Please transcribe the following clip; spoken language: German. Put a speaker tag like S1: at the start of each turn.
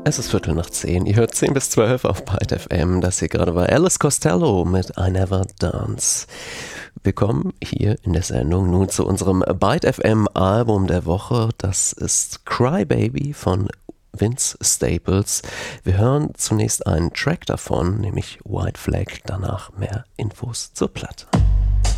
S1: Es ist 10:15. Ihr hört 10 bis 12 auf Byte FM. Das hier gerade war Alice Costello mit I Never Dance. Willkommen hier in der Sendung nun zu unserem Byte FM Album der Woche. Das ist Cry Baby von Vince Staples. Wir hören zunächst einen Track davon, nämlich White Flag, danach mehr Infos zur Platte.